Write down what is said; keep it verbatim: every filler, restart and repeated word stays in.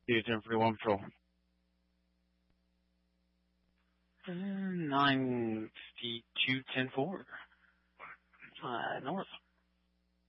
Two ten forty one patrol. Nine fifty two ten four. Uh, north.